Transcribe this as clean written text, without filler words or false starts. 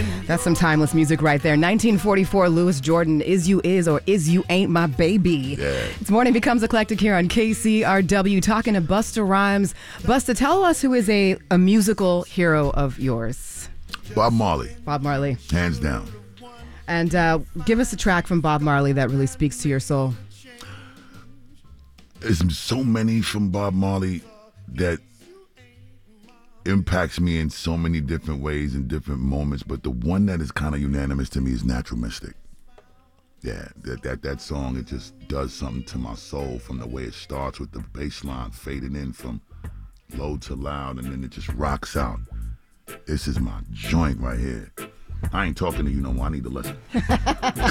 That's some timeless music right there. 1944, Louis Jordan, Is You Is or Is You Ain't My Baby. Yeah. It's Morning Becomes Eclectic here on KCRW, talking to Busta Rhymes. Busta, tell us who is a musical hero of yours. Bob Marley. Bob Marley. Hands down. And give us a track from Bob Marley that really speaks to your soul. There's so many from Bob Marley that impacts me in so many different ways in different moments, but the one that is kind of unanimous to me is Natural Mystic. Yeah, that song, it just does something to my soul from the way it starts with the bass line fading in from low to loud, and then it just rocks out. This is my joint right here. I ain't talking to you no more. I need to listen.